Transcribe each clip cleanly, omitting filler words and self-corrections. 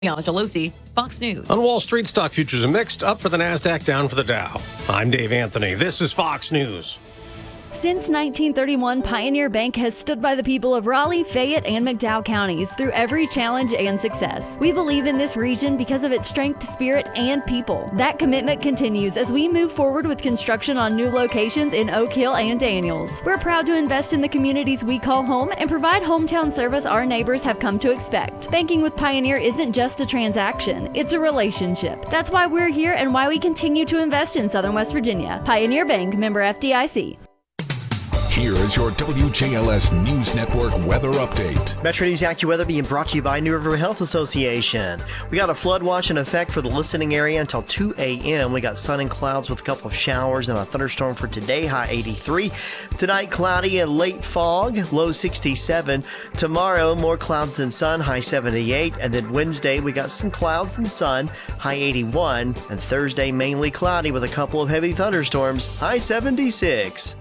Angelucci, Fox News. On Wall Street, stock futures are mixed, up for the NASDAQ, down for the Dow. I'm Dave Anthony. This is Fox News. Since 1931, Pioneer Bank has stood by the people of Raleigh, Fayette, and McDowell counties through every challenge and success. We believe in this region because of its strength, spirit, and people. That commitment continues as we move forward with construction on new locations in Oak Hill and Daniels. We're proud to invest in the communities we call home and provide hometown service our neighbors have come to expect. Banking with Pioneer isn't just a transaction, it's a relationship. That's why we're here and why we continue to invest in Southern West Virginia. Pioneer Bank, member FDIC. Here is your WJLS News Network weather update. Metro News AccuWeather being brought to you by New River Health Association. We got a flood watch in effect for the listening area until 2 a.m. We got sun and clouds with a couple of showers and a thunderstorm for today, high 83. Tonight, cloudy and late fog, low 67. Tomorrow, more clouds than sun, high 78. And then Wednesday, we got some clouds and sun, high 81. And Thursday, mainly cloudy with a couple of heavy thunderstorms, high 76.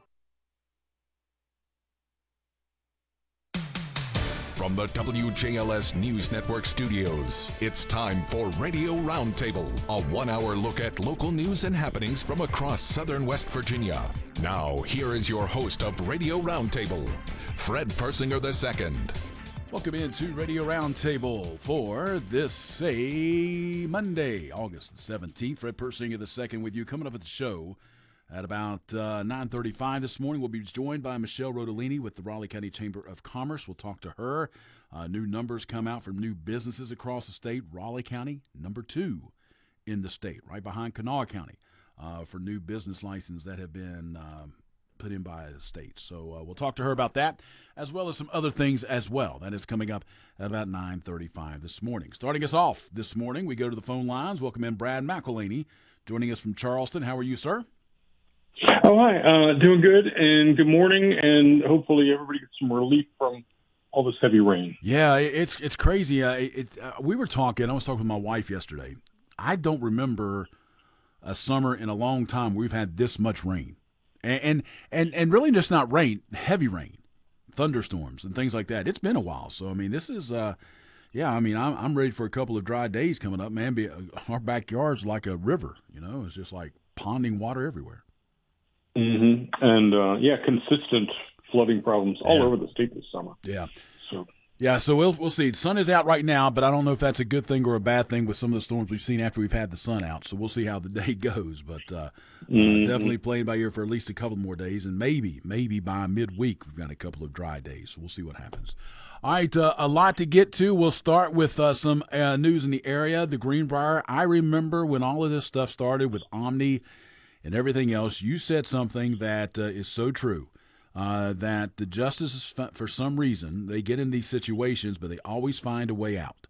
From the WJLS News Network studios, it's time for Radio Roundtable, a 1-hour look at local news and happenings from across southern West Virginia. Now, here is your host of Radio Roundtable, Fred Persinger II. Welcome into Radio Roundtable for this, Monday, August the 17th. Fred Persinger II with you. Coming up at the show at about 9:35 this morning, we'll be joined by Michelle Rodolini with the Raleigh County Chamber of Commerce. We'll talk to her. New numbers come out from new businesses across the state. Raleigh County, number 2 in the state, right behind Kanawha County, for new business licenses that have been put in by the state. So we'll talk to her about that, as well as some other things as well. That is coming up at about 9:35 this morning. Starting us off this morning, we go to the phone lines. Welcome in Brad McElhaney, joining us from Charleston. How are you, sir? Oh, hi. Doing good, and good morning, and hopefully everybody gets some relief from all this heavy rain. Yeah, it's crazy. We were talking. I was talking with my wife yesterday. I don't remember a summer in a long time we've had this much rain, and really just not rain, heavy rain, thunderstorms and things like that. It's been a while, so I mean, this is I'm ready for a couple of dry days coming up, man. Our backyard's like a river, It's just like ponding water everywhere. Mm-hmm. And consistent flooding problems all over the state this summer. So we'll see. The sun is out right now, but I don't know if that's a good thing or a bad thing with some of the storms we've seen after we've had the sun out. So we'll see how the day goes. But definitely playing by ear for at least a couple more days, and maybe by midweek we've got a couple of dry days. So we'll see what happens. All right, a lot to get to. We'll start with some news in the area. The Greenbrier. I remember when all of this stuff started with Omni and everything else, you said something that is so true, that the justices, for some reason, they get in these situations, but they always find a way out.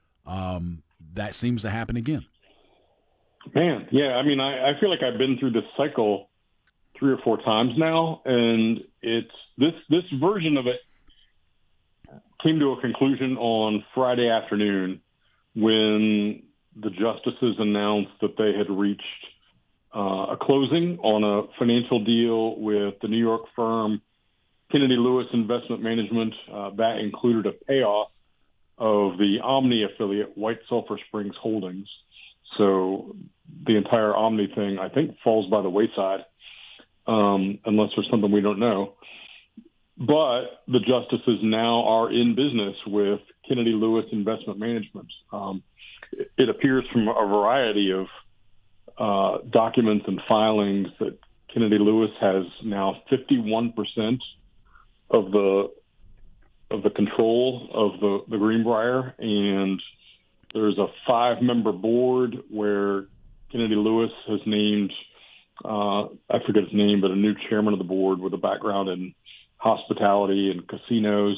That seems to happen again. Man, yeah, I mean, I feel like I've been through this cycle 3 or 4 times now, and it's this version of it came to a conclusion on Friday afternoon when the justices announced that they had reached a closing on a financial deal with the New York firm Kennedy Lewis Investment Management. That included a payoff of the Omni affiliate, White Sulphur Springs Holdings. So the entire Omni thing, I think, falls by the wayside, unless there's something we don't know. But the justices now are in business with Kennedy Lewis Investment Management. It appears from a variety of documents and filings that Kennedy Lewis has now 51% of the control of the Greenbrier, and there's a 5-member board where Kennedy Lewis has named I forget his name, but a new chairman of the board with a background in hospitality and casinos.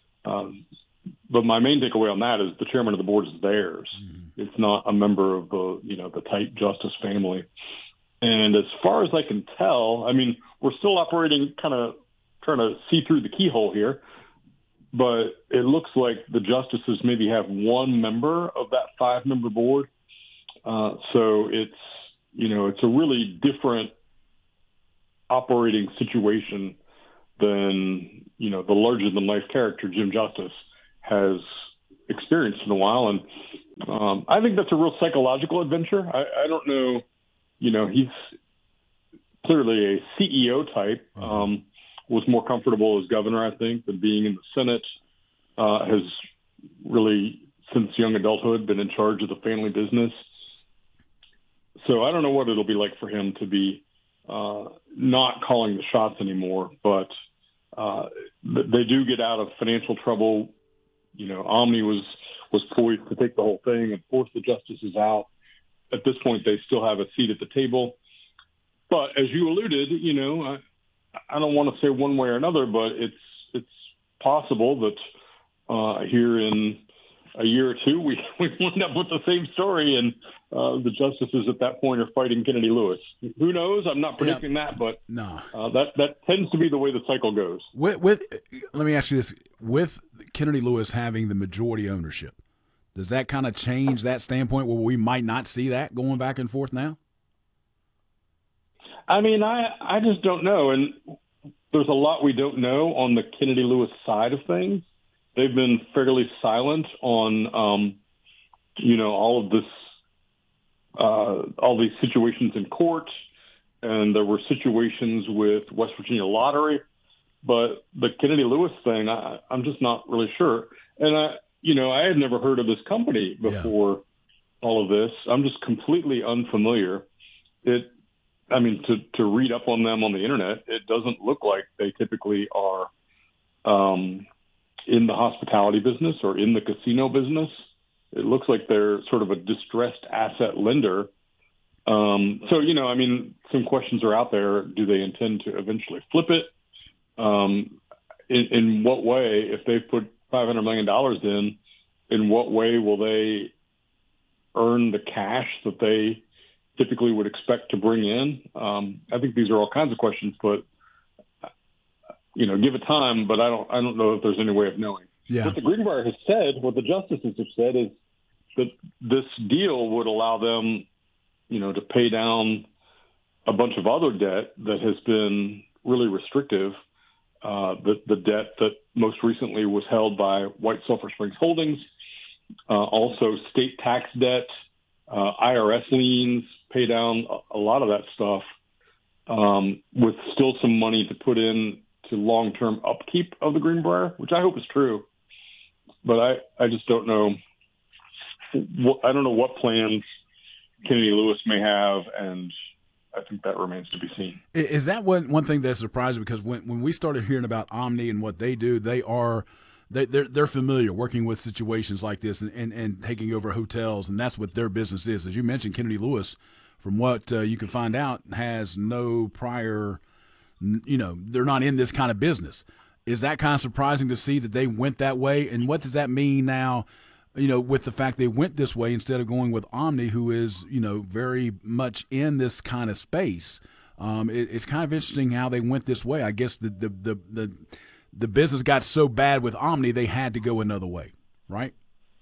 But my main takeaway on that is the chairman of the board is theirs. Mm-hmm. It's not a member of the tight justice family. And as far as I can tell, I mean, we're still operating kind of trying to see through the keyhole here, but it looks like the justices maybe have one member of that 5-member board. So it's a really different operating situation than, the larger-than-life character Jim Justice has experienced in a while. And I think that's a real psychological adventure. I don't know. He's clearly a CEO type. Was more comfortable as governor, I think, than being in the Senate. Has really, since young adulthood, been in charge of the family business. So I don't know what it'll be like for him to be not calling the shots anymore. But they do get out of financial trouble. Omni was poised to take the whole thing and force the justices out. At this point, they still have a seat at the table. But as you alluded, I don't want to say one way or another, but it's possible that here in a year or two we wind up with the same story, and the justices at that point are fighting Kennedy Lewis. Who knows? I'm not predicting that, but no, that tends to be the way the cycle goes. Let me ask you this: with Kennedy Lewis having the majority ownership, does that kind of change that standpoint where we might not see that going back and forth now? I mean, I just don't know. And there's a lot we don't know on the Kennedy Lewis side of things. They've been fairly silent on, all of this, all these situations in court. And there were situations with West Virginia Lottery. But the Kennedy Lewis thing, I'm just not really sure. And I had never heard of this company before all of this. I'm just completely unfamiliar. To read up on them on the internet, it doesn't look like they typically are in the hospitality business or in the casino business. It looks like they're sort of a distressed asset lender. Some questions are out there. Do they intend to eventually flip it? In what way, if they've put $500 million in what way will they earn the cash that they typically would expect to bring in? I think these are all kinds of questions, but give it time. But I don't know if there's any way of knowing. Yeah. What the Greenbrier has said, what the justices have said, is that this deal would allow them, to pay down a bunch of other debt that has been really restrictive. The debt that most recently was held by White Sulphur Springs Holdings, also state tax debt, IRS liens, pay down a lot of that stuff, with still some money to put in to long-term upkeep of the Greenbrier, which I hope is true. But I just don't know. I don't know what plans Kennedy Lewis may have, and I think that remains to be seen. Is that one thing that's surprising? Because when we started hearing about Omni and what they do, they're familiar working with situations like this and taking over hotels, and that's what their business is. As you mentioned, Kennedy Lewis, from what you can find out, has no prior, they're not in this kind of business. Is that kind of surprising to see that they went that way? And what does that mean now, with the fact they went this way instead of going with Omni, who is, very much in this kind of space? It's kind of interesting how they went this way. I guess the business got so bad with Omni, they had to go another way, right?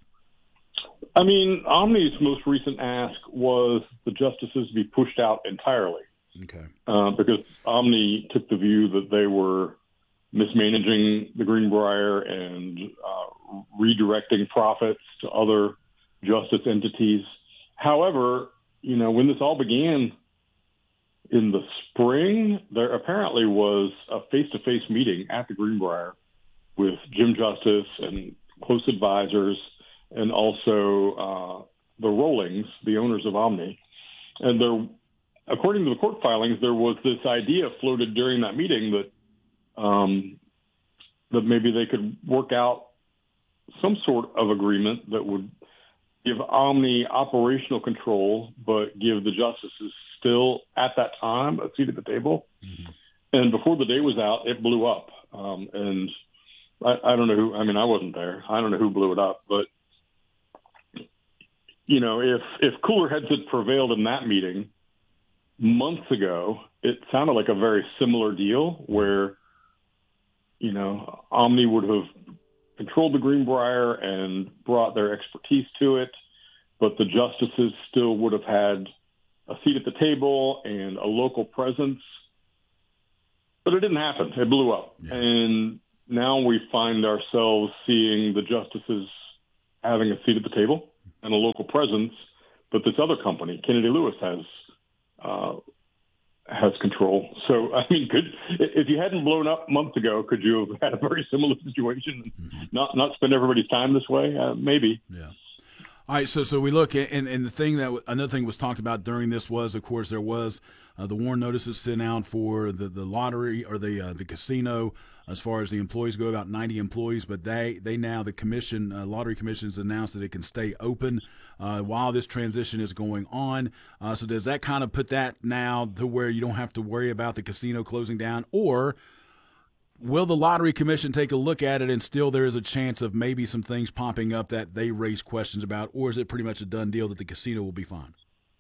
I mean, Omni's most recent ask was the justices be pushed out entirely. Okay. Because Omni took the view that they were mismanaging the Greenbrier and redirecting profits to other justice entities. However, when this all began in the spring, there apparently was a face-to-face meeting at the Greenbrier with Jim Justice and close advisors, and also the Rollings, the owners of Omni. And there, according to the court filings, there was this idea floated during that meeting that maybe they could work out some sort of agreement that would give Omni operational control, but give the justices still at that time a seat at the table. Mm-hmm. And before the day was out, it blew up. And I don't know who. I mean, I wasn't there. I don't know who blew it up, but if cooler heads had prevailed in that meeting months ago, it sounded like a very similar deal where, Omni would have controlled the Greenbrier and brought their expertise to it, but the justices still would have had a seat at the table and a local presence. But it didn't happen. It blew up. Yeah. And now we find ourselves seeing the justices having a seat at the table. and a local presence, but this other company, Kennedy Lewis, has control. So, I mean, if you hadn't blown up months ago, could you have had a very similar situation and not spend everybody's time this way? Maybe. Yeah. All right, so we look at, and the thing another thing was talked about during this was, of course, there was the warn notices sent out for the lottery or the casino as far as the employees go, about 90 employees, but they now, the commission, lottery commission's announced that it can stay open while this transition is going on. So does that kind of put that now to where you don't have to worry about the casino closing down, or will the lottery commission take a look at it and still there is a chance of maybe some things popping up that they raise questions about, or is it pretty much a done deal that the casino will be fine?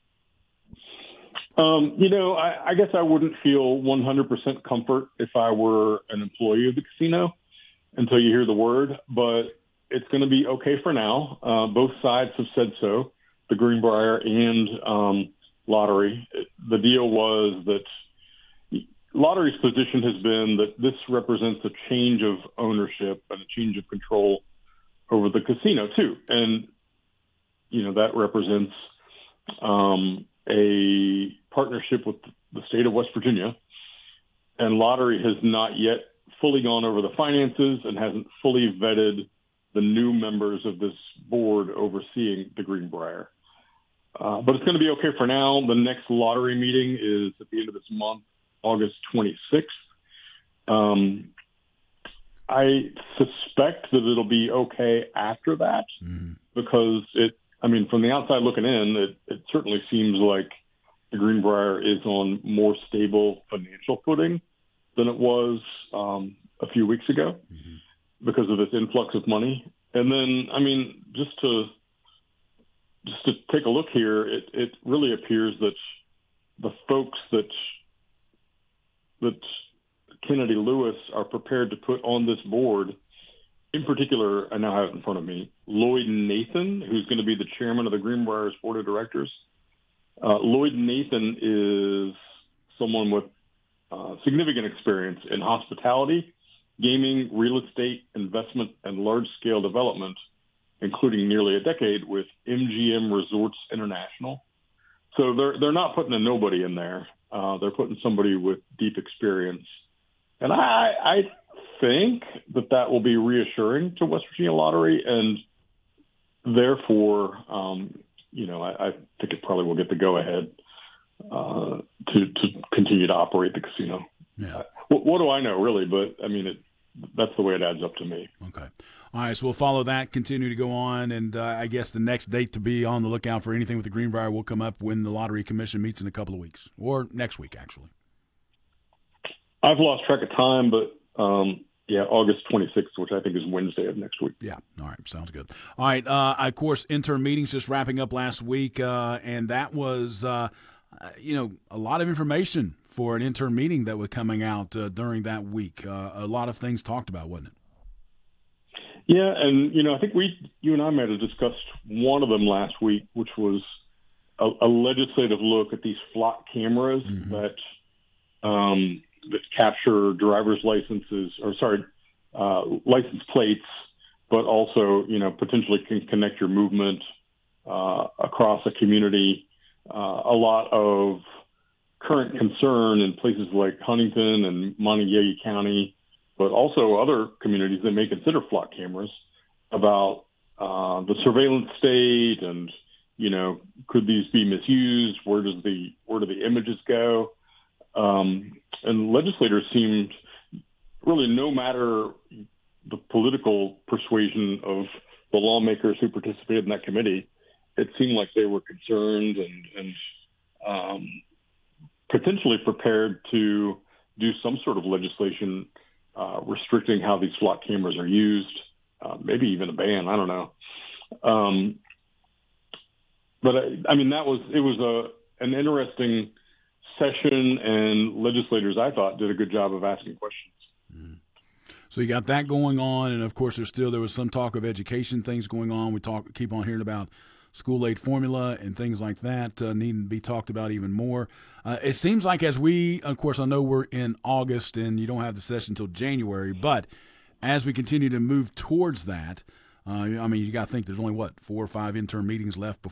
I guess I wouldn't feel 100% comfort if I were an employee of the casino until you hear the word, but it's going to be okay for now. Both sides have said so, the Greenbrier and lottery. The deal was that lottery's position has been that this represents a change of ownership and a change of control over the casino too. And, that represents a partnership with the state of West Virginia. And lottery has not yet fully gone over the finances and hasn't fully vetted the new members of this board overseeing the Greenbrier. But it's going to be okay for now. The next lottery meeting is at the end of this month, August 26th. I suspect that it'll be okay after that because from the outside looking in, it certainly seems like the Greenbrier is on more stable financial footing than it was a few weeks ago because of this influx of money. And then, just to take a look here, it really appears that the folks that Kennedy Lewis are prepared to put on this board, in particular, I now have it in front of me, Lloyd Nathan, who's going to be the chairman of the Greenbrier's board of directors. Lloyd Nathan is someone with significant experience in hospitality, gaming, real estate, investment, and large-scale development, including nearly a decade with MGM Resorts International. So they're not putting a nobody in there. They're putting somebody with deep experience. And I think that will be reassuring to West Virginia Lottery, and therefore, I think it probably will get the go-ahead to continue to operate the casino. Yeah. What do I know, really? But, that's the way it adds up to me. Okay. All right, so we'll follow that, continue to go on, and I guess the next date to be on the lookout for anything with the Greenbrier will come up when the Lottery Commission meets in a couple of weeks, or next week, actually. I've lost track of time, but August 26th, which I think is Wednesday of next week. Yeah, all right, sounds good. All right, of course, interim meetings just wrapping up last week, and that was, a lot of information for an interim meeting that was coming out during that week. A lot of things talked about, wasn't it? Yeah, and I think you and I might have discussed one of them last week, which was a legislative look at these flock cameras that capture driver's licenses, license plates, but also potentially can connect your movement across a community. A lot of current concern in places like Huntington and Montague County, but also other communities that may consider flock cameras about the surveillance state and, could these be misused? Where do the images go? And legislators seemed really, no matter the political persuasion of the lawmakers who participated in that committee, it seemed like they were concerned and potentially prepared to do some sort of legislation restricting how these flock cameras are used, maybe even a ban. I don't know. But it was an interesting session, and legislators, I thought, did a good job of asking questions. So you got that going on, and of course there was some talk of education things going on. We keep on hearing about school aid formula and things like that needing to be talked about even more. It seems like of course, I know we're in August and you don't have the session until January, but as we continue to move towards that, I mean, you got to think there's only, 4 or 5 interim meetings left